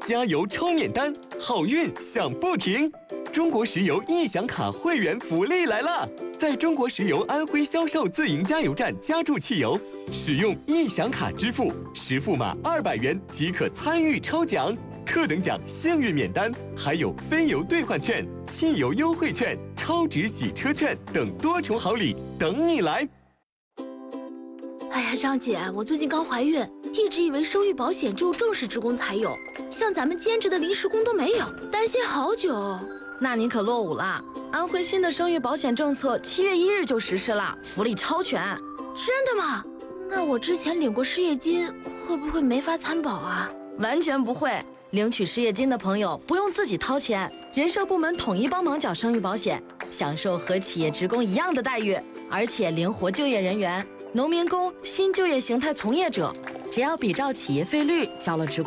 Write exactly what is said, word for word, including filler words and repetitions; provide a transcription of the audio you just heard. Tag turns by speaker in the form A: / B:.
A: 加油抽免单，好运享不停。中国石油易享卡会员福利来了！在中国石油安徽销售自营加油站加注汽油，使用易享卡支付，实付码二百元即可参与抽奖。特等奖幸运免单，还有飞油兑换券、汽油优惠券、超值洗车券等多重好礼等你来。
B: 哎呀，张姐，我最近刚怀孕，一直以为生育保险只有正式职工才有，像咱们兼职的临时工都没有，担心好久。
C: 那你可落伍了，安徽新的生育保险政策七月一日就实施了，福利超全。
B: 真的吗？那我之前领过失业金，会不会没法参保啊？
C: 完全不会，领取失业金的朋友不用自己掏钱，人社部门统一帮忙缴生育保险，享受和企业职工一样的待遇，而且灵活就业人员、农民工、新就业形态从业者，只要比照企业费率交了职工